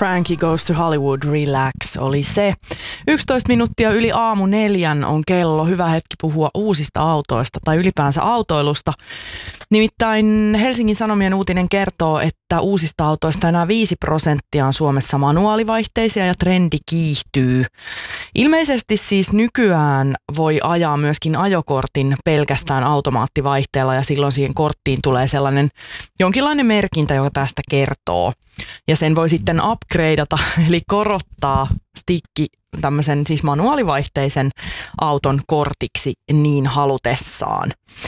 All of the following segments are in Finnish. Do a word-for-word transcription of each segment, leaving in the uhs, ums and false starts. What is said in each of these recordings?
Frankie Goes to Hollywood, Relax oli se. yksitoista minuuttia yli aamu neljän on kello. Hyvä hetki puhua uusista autoista tai ylipäänsä autoilusta. Nimittäin Helsingin Sanomien uutinen kertoo, että uusista autoista enää viisi prosenttia on Suomessa manuaalivaihteisia ja trendi kiihtyy. Ilmeisesti siis nykyään voi ajaa myöskin ajokortin pelkästään automaattivaihteella ja silloin siihen korttiin tulee sellainen jonkinlainen merkintä, joka tästä kertoo. Ja sen voi sitten upgradeata, eli korottaa stikki tämmöisen siis manuaalivaihteisen auton kortiksi niin halutessaan.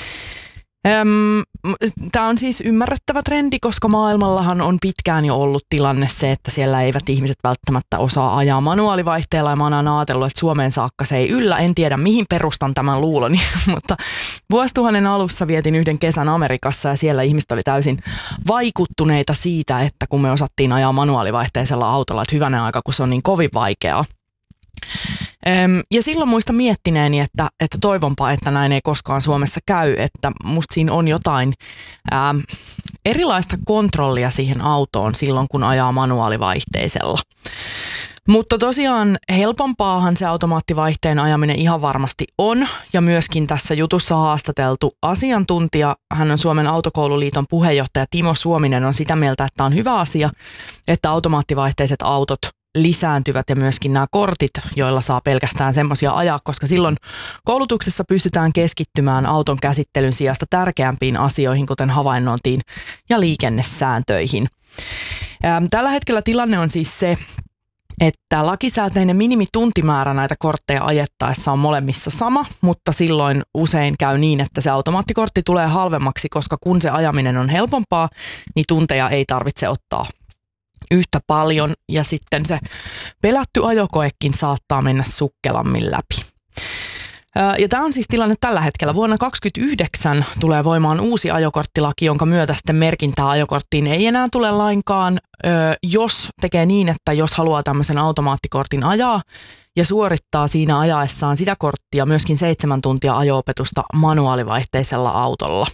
Tämä on siis ymmärrettävä trendi, koska maailmallahan on pitkään jo ollut tilanne se, että siellä eivät ihmiset välttämättä osaa ajaa manuaalivaihteella. Ja mä oon aina ajatellut, että Suomeen saakka se ei yllä. En tiedä, mihin perustan tämän luuloni, mutta vuosituhannen alussa vietin yhden kesän Amerikassa ja siellä ihmiset oli täysin vaikuttuneita siitä, että kun me osattiin ajaa manuaalivaihteisella autolla, että hyvänen aika, kun se on niin kovin vaikeaa. Ja silloin muistan miettineeni, että, että toivonpa, että näin ei koskaan Suomessa käy, että musta siinä on jotain ää, erilaista kontrollia siihen autoon silloin, kun ajaa manuaalivaihteisella. Mutta tosiaan helpompaahan se automaattivaihteen ajaminen ihan varmasti on, ja myöskin tässä jutussa haastateltu asiantuntija, hän on Suomen autokoululiiton puheenjohtaja Timo Suominen, on sitä mieltä, että on hyvä asia, että automaattivaihteiset autot lisääntyvät ja myöskin nämä kortit, joilla saa pelkästään semmoisia ajaa, koska silloin koulutuksessa pystytään keskittymään auton käsittelyn sijasta tärkeämpiin asioihin, kuten havainnointiin ja liikennesääntöihin. Tällä hetkellä tilanne on siis se, että lakisääteinen minimituntimäärä näitä kortteja ajettaessa on molemmissa sama, mutta silloin usein käy niin, että se automaattikortti tulee halvemmaksi, koska kun se ajaminen on helpompaa, niin tunteja ei tarvitse ottaa yhtä paljon ja sitten se pelätty ajokoekin saattaa mennä sukkelammin läpi. Ja tämä on siis tilanne tällä hetkellä. Vuonna kaksituhattakaksikymmentäyhdeksän tulee voimaan uusi ajokorttilaki, jonka myötä sitten merkintää ajokorttiin ei enää tule lainkaan, jos tekee niin, että jos haluaa tämmöisen automaattikortin ajaa ja suorittaa siinä ajaessaan sitä korttia myöskin seitsemän tuntia ajo-opetusta manuaalivaihteisella autolla.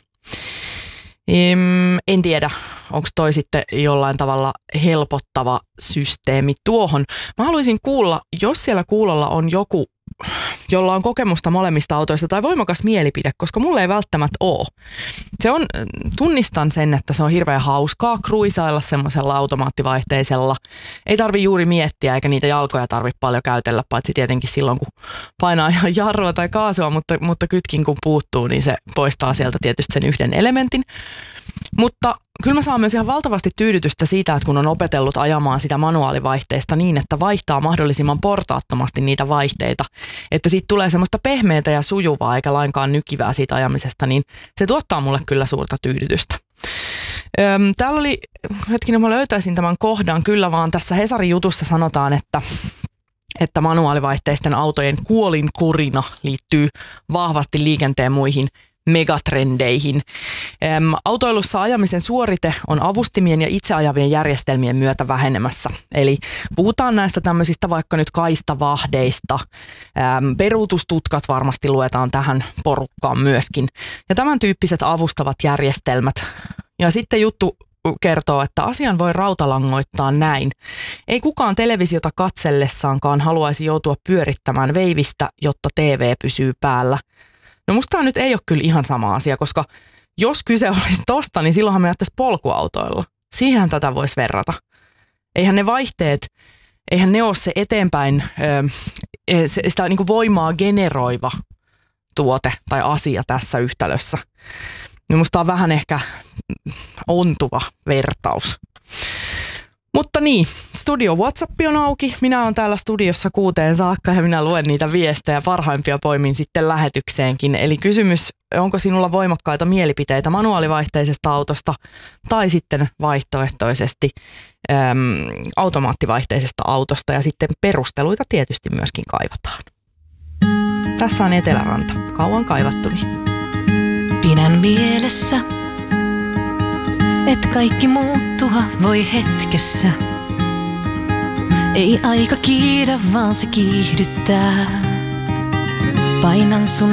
En tiedä, onko toi sitten jollain tavalla helpottava systeemi tuohon. Mä haluaisin kuulla, jos siellä kuulolla on joku, jolla on kokemusta molemmista autoista tai voimakas mielipide, koska mulle ei välttämättä ole. Se on, tunnistan sen, että se on hirveän hauskaa kruisailla semmoisella automaattivaihteisella. Ei tarvi juuri miettiä eikä niitä jalkoja tarvitse paljon käytellä, paitsi tietenkin silloin, kun painaa ihan jarrua tai kaasua, mutta, mutta kytkin kun puuttuu, niin se poistaa sieltä tietysti sen yhden elementin. Mutta kyllä mä saan myös ihan valtavasti tyydytystä siitä, että kun on opetellut ajamaan sitä manuaalivaihteista niin, että vaihtaa mahdollisimman portaattomasti niitä vaihteita, että siitä tulee semmoista pehmeätä ja sujuvaa eikä lainkaan nykivää siitä ajamisesta, niin se tuottaa mulle kyllä suurta tyydytystä. Öm, täällä oli, hetkinen mä löytäisin tämän kohdan kyllä, vaan tässä Hesarin jutussa sanotaan, että että manuaalivaihteisten autojen kuolinkurina liittyy vahvasti liikenteen muihin megatrendeihin. Äm, autoilussa ajamisen suorite on avustimien ja itseajavien järjestelmien myötä vähenemässä. Eli puhutaan näistä tämmöisistä vaikka nyt kaistavahdeista. Äm, peruutustutkat varmasti luetaan tähän porukkaan myöskin. Ja tämän tyyppiset avustavat järjestelmät. Ja sitten juttu kertoo, että asian voi rautalangoittaa näin. Ei kukaan televisiota katsellessaankaan haluaisi joutua pyörittämään veivistä, jotta T V pysyy päällä. No musta tämä nyt ei ole kyllä ihan sama asia, koska jos kyse olisi tosta, niin silloinhan me jättäisiin polkuautoilla. Siihen tätä voisi verrata. Eihän ne vaihteet, eihän ne ole se eteenpäin, sitä niin kuin voimaa generoiva tuote tai asia tässä yhtälössä. No musta on vähän ehkä ontuva vertaus. Mutta niin, studio WhatsApp on auki. Minä olen täällä studiossa kuuteen saakka ja minä luen niitä viestejä. Parhaimpia poimin sitten lähetykseenkin. Eli kysymys, onko sinulla voimakkaita mielipiteitä manuaalivaihteisesta autosta tai sitten vaihtoehtoisesti äm, automaattivaihteisesta autosta ja sitten perusteluita tietysti myöskin kaivataan. Tässä on Eteläranta, kauan kaivattuni. Pidän mielessä, et kaikki muuttua voi hetkessä. Ei aika kiidä, vaan se kiihdyttää. Painan sun